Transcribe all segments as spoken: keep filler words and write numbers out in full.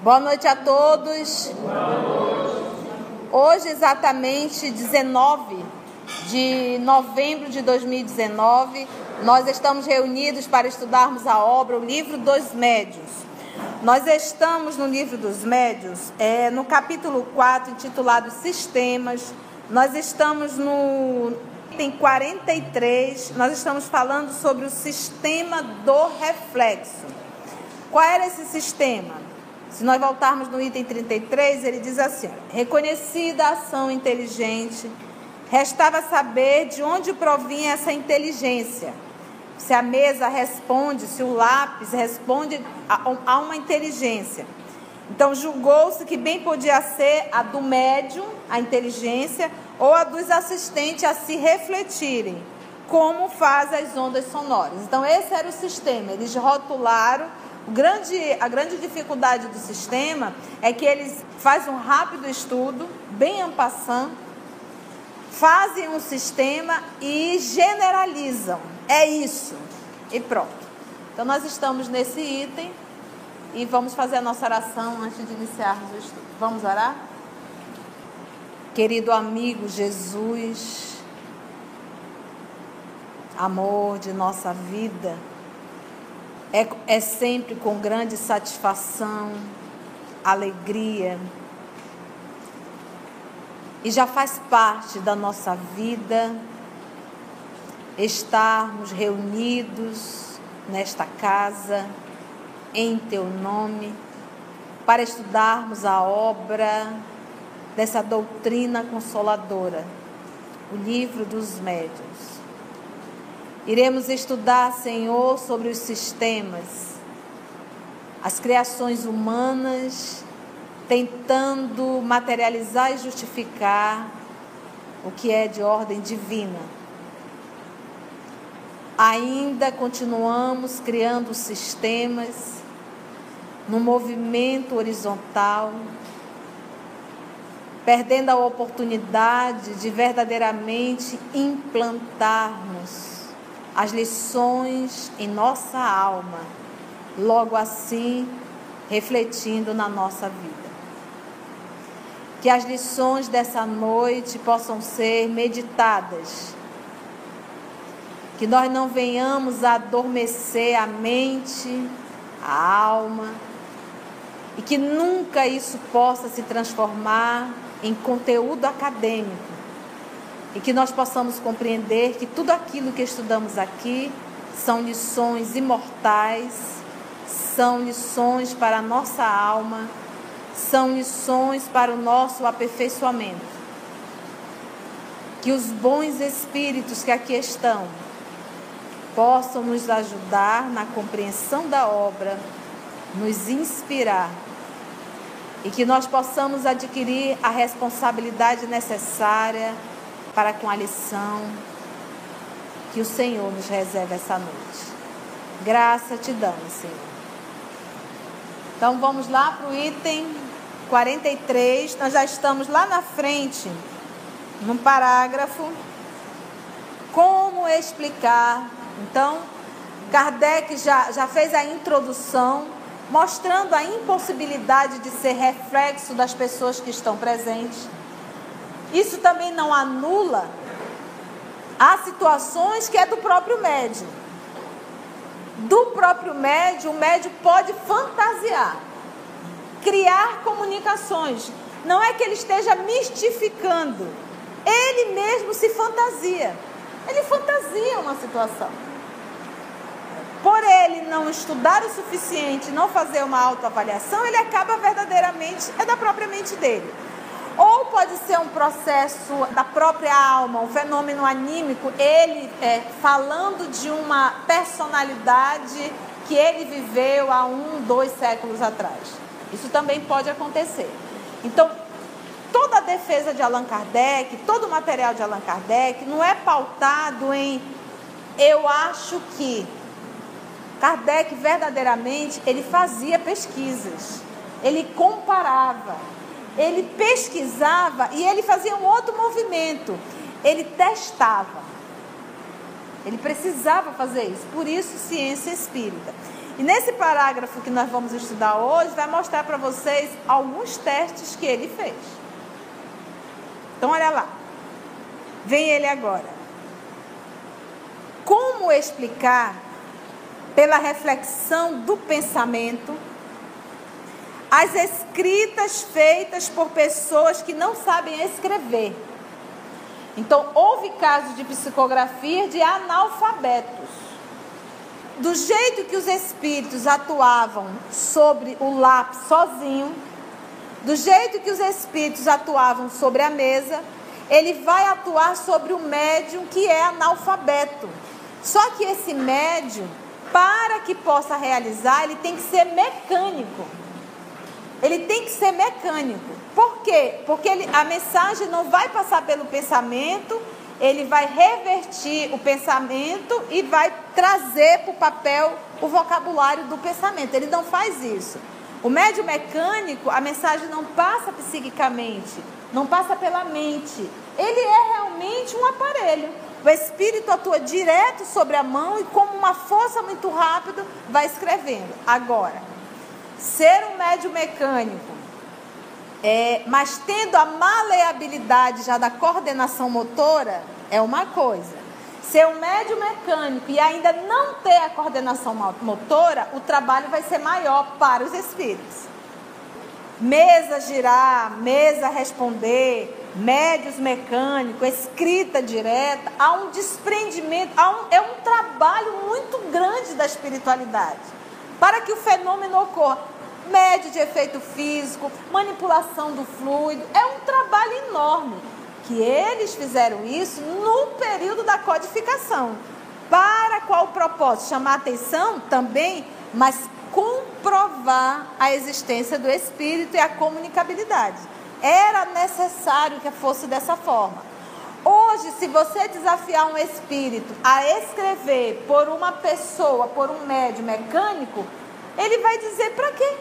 Boa noite a todos. Hoje, exatamente dezenove de novembro de dois mil e dezenove, nós estamos reunidos para estudarmos a obra, o Livro dos Médiuns. Nós estamos no Livro dos Médiuns, é, no capítulo quatro, intitulado Sistemas. Nós estamos no item quarenta e três, nós estamos falando sobre o sistema do reflexo. Qual era esse sistema? Se nós voltarmos no item trinta e três, ele diz assim: reconhecida a ação inteligente, restava saber de onde provinha essa inteligência. Se a mesa responde, se o lápis responde a uma inteligência. Então, julgou-se que bem podia ser a do médium, a inteligência, ou a dos assistentes a se refletirem, como faz as ondas sonoras. Então, esse era o sistema. Eles rotularam. O grande, a grande dificuldade do sistema é que eles fazem um rápido estudo, bem en passant, fazem um sistema e generalizam. É isso. E pronto. Então, nós estamos nesse item e vamos fazer a nossa oração antes de iniciarmos o estudo. Vamos orar? Querido amigo Jesus, amor de nossa vida, É, é sempre com grande satisfação, alegria, e já faz parte da nossa vida estarmos reunidos nesta casa, em Teu nome, para estudarmos a obra dessa doutrina consoladora, o Livro dos Médiuns. Iremos estudar, Senhor, sobre os sistemas, as criações humanas, tentando materializar e justificar o que é de ordem divina. Ainda continuamos criando sistemas no movimento horizontal, perdendo a oportunidade de verdadeiramente implantarmos as lições em nossa alma, logo assim refletindo na nossa vida. Que as lições dessa noite possam ser meditadas, que nós não venhamos a adormecer a mente, a alma, e que nunca isso possa se transformar em conteúdo acadêmico, e que nós possamos compreender que tudo aquilo que estudamos aqui são lições imortais, são lições para a nossa alma, são lições para o nosso aperfeiçoamento. Que os bons espíritos que aqui estão possam nos ajudar na compreensão da obra, nos inspirar, e que nós possamos adquirir a responsabilidade necessária para com a lição que o Senhor nos reserva essa noite. Graça te damos, Senhor. Então, vamos lá para o item quarenta e três. Nós já estamos lá na frente, no parágrafo. Como explicar? Então, Kardec já, já fez a introdução, mostrando a impossibilidade de ser reflexo das pessoas que estão presentes. Isso também não anula as situações que é do próprio médium. Do próprio médium, o médium pode fantasiar, criar comunicações. Não é que ele esteja mistificando, ele mesmo se fantasia. Ele fantasia uma situação. Por ele não estudar o suficiente, não fazer uma autoavaliação, ele acaba verdadeiramente, é da própria mente dele. Ou pode ser um processo da própria alma, um fenômeno anímico, ele é, falando de uma personalidade que ele viveu há um, dois séculos atrás. Isso também pode acontecer. Então, toda a defesa de Allan Kardec, todo o material de Allan Kardec não é pautado em eu acho que. Kardec verdadeiramente, ele fazia pesquisas, ele comparava, ele pesquisava e ele fazia um outro movimento, ele testava. Ele precisava fazer isso, por isso ciência espírita. E nesse parágrafo que nós vamos estudar hoje, vai mostrar para vocês alguns testes que ele fez. Então, olha lá. Vem ele agora. Como explicar, pela reflexão do pensamento, as escritas feitas por pessoas que não sabem escrever? Então, houve casos de psicografia de analfabetos. Do jeito que os espíritos atuavam sobre o lápis sozinho, do jeito que os espíritos atuavam sobre a mesa, ele vai atuar sobre o médium que é analfabeto. Só que esse médium, para que possa realizar, ele tem que ser mecânico. Ele tem que ser mecânico. Por quê? Porque ele, a mensagem não vai passar pelo pensamento, ele vai revertir o pensamento e vai trazer para o papel o vocabulário do pensamento. Ele não faz isso. O médium mecânico, a mensagem não passa psiquicamente, não passa pela mente. Ele é realmente um aparelho. O espírito atua direto sobre a mão e, como uma força muito rápida, vai escrevendo. Agora, ser um médium mecânico, é, mas tendo a maleabilidade já da coordenação motora, é uma coisa. Ser um médium mecânico e ainda não ter a coordenação motora, o trabalho vai ser maior para os espíritos. Mesa girar, mesa responder, médios mecânicos, escrita direta, há um desprendimento, há um, é um trabalho muito grande da espiritualidade para que o fenômeno ocorra. Médio de efeito físico, manipulação do fluido, é um trabalho enorme, que eles fizeram isso no período da codificação. Para qual propósito? Chamar atenção também, mas comprovar a existência do espírito e a comunicabilidade. Era necessário que fosse dessa forma. Hoje, se você desafiar um espírito a escrever por uma pessoa, por um médium mecânico, ele vai dizer: para quê?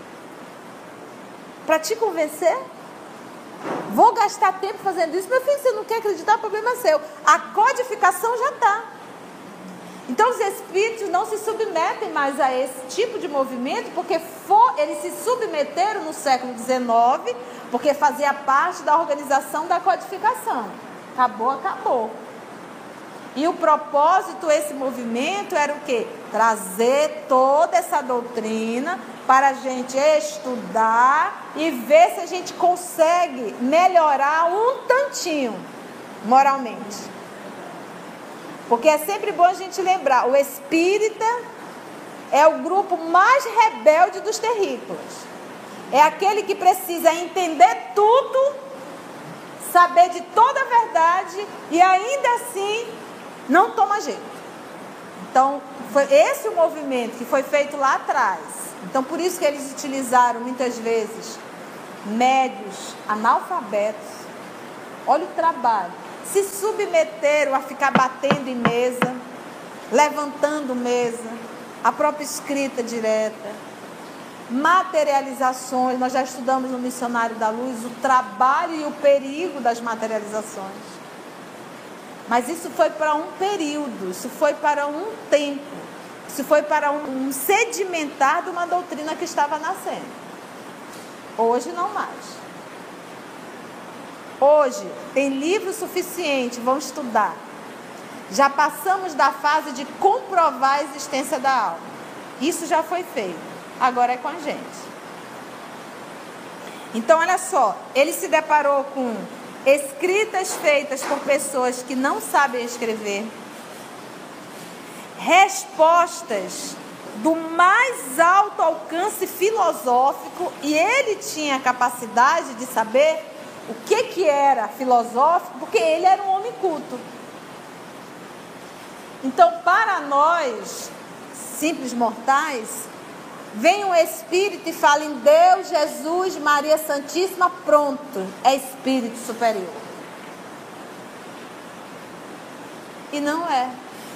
Para te convencer? Vou gastar tempo fazendo isso? Meu filho, você não quer acreditar, o problema é seu. A codificação já está. Então, os espíritos não se submetem mais a esse tipo de movimento, porque for, eles se submeteram no século dezenove, porque fazia parte da organização da codificação. Acabou, acabou. E o propósito, esse movimento, era o quê? Trazer toda essa doutrina para a gente estudar e ver se a gente consegue melhorar um tantinho moralmente. Porque é sempre bom a gente lembrar, o espírita é o grupo mais rebelde dos terrícolas. É aquele que precisa entender tudo, saber de toda a verdade e ainda assim não toma jeito. Então, foi esse o movimento que foi feito lá atrás. Então, por isso que eles utilizaram muitas vezes médios analfabetos. Olha o trabalho. Se submeteram a ficar batendo em mesa, levantando mesa, a própria escrita direta, materializações. Nós já estudamos no Missionário da Luz o trabalho e o perigo das materializações. Mas isso foi para um período, isso foi para um tempo, isso foi para um, um sedimentar de uma doutrina que estava nascendo. Hoje não mais. Hoje tem livro suficiente, vão estudar. Já passamos da fase de comprovar a existência da alma. Isso já foi feito, agora é com a gente. Então, olha só, ele se deparou com escritas feitas por pessoas que não sabem escrever, respostas do mais alto alcance filosófico, e ele tinha a capacidade de saber o que, que era filosófico, porque ele era um homem culto. Então, para nós, simples mortais, vem um espírito e fala em Deus, Jesus, Maria Santíssima, pronto, é espírito superior. E não é.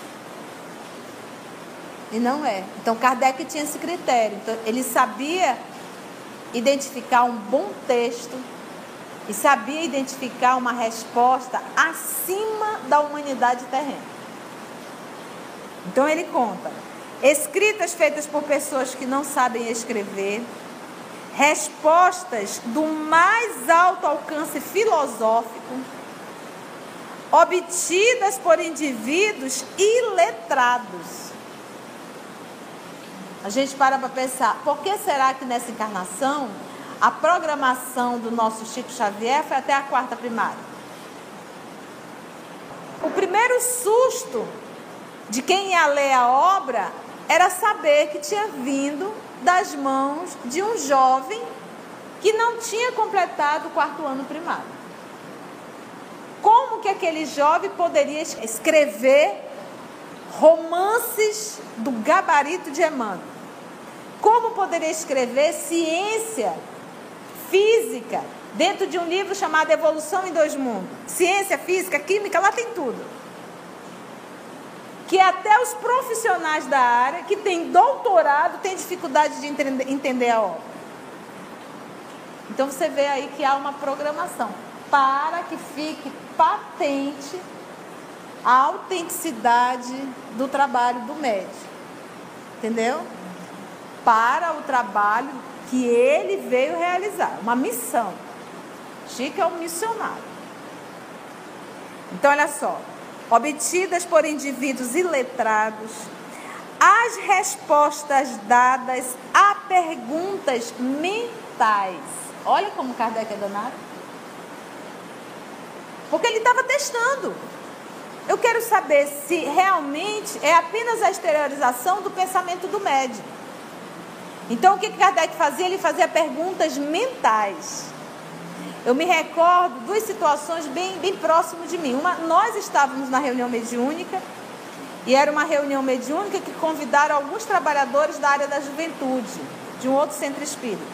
E não é. Então, Kardec tinha esse critério. Então, ele sabia identificar um bom texto e sabia identificar uma resposta acima da humanidade terrena. Então, ele conta: escritas feitas por pessoas que não sabem escrever, respostas do mais alto alcance filosófico, obtidas por indivíduos iletrados. A gente para para pensar, por que será que nessa encarnação a programação do nosso Chico Xavier foi até a quarta primária? O primeiro susto de quem ia ler a obra era saber que tinha vindo das mãos de um jovem que não tinha completado o quarto ano primário. Como que aquele jovem poderia escrever romances do gabarito de Emmanuel? Como poderia escrever ciência, física, dentro de um livro chamado Evolução em Dois Mundos? Ciência, física, química, lá tem tudo. Que até os profissionais da área, que têm doutorado, têm dificuldade de entender a obra. Então você vê aí que há uma programação para que fique patente a autenticidade do trabalho do médium. Entendeu? Para o trabalho que ele veio realizar, uma missão. Chico é um missionário. Então olha só, obtidas por indivíduos iletrados, as respostas dadas a perguntas mentais. Olha como Kardec é danado. Porque ele estava testando. Eu quero saber se realmente é apenas a exteriorização do pensamento do médium. Então o que Kardec fazia? Ele fazia perguntas mentais. Eu me recordo duas situações bem, bem próximas de mim. Uma, nós estávamos na reunião mediúnica, e era uma reunião mediúnica que convidaram alguns trabalhadores da área da juventude, de um outro centro espírita.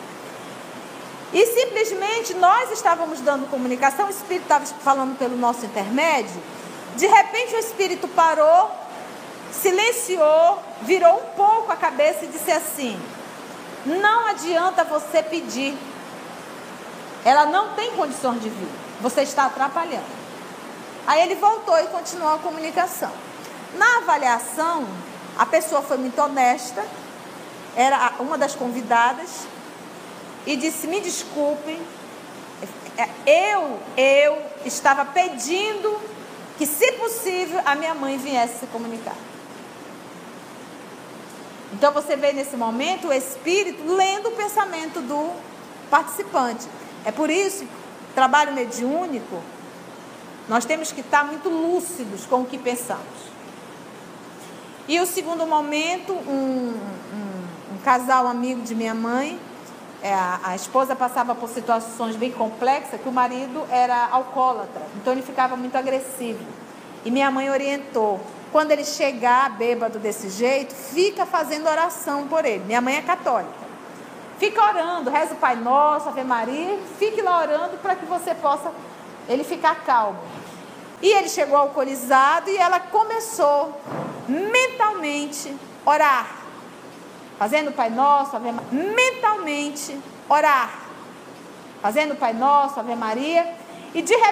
E simplesmente nós estávamos dando comunicação, o espírito estava falando pelo nosso intermédio, de repente o espírito parou, silenciou, virou um pouco a cabeça e disse assim: não adianta você pedir. Ela não tem condições de vir. Você está atrapalhando. Aí ele voltou e continuou a comunicação. Na avaliação, a pessoa foi muito honesta, era uma das convidadas, e disse: me desculpem, eu, eu estava pedindo que, se possível, a minha mãe viesse se comunicar. Então você vê nesse momento o espírito lendo o pensamento do participante. É por isso que o trabalho mediúnico, nós temos que estar muito lúcidos com o que pensamos. E o segundo momento, um, um, um casal amigo de minha mãe, é, a, a esposa passava por situações bem complexas, que o marido era alcoólatra, então ele ficava muito agressivo. E minha mãe orientou: quando ele chegar bêbado desse jeito, fica fazendo oração por ele. Minha mãe é católica. Fica orando, reza o Pai Nosso, Ave Maria, fique lá orando para que você possa, ele ficar calmo. E ele chegou alcoolizado e ela começou mentalmente orar, fazendo o Pai Nosso, Ave Maria, mentalmente orar, fazendo o Pai Nosso, Ave Maria, e de repente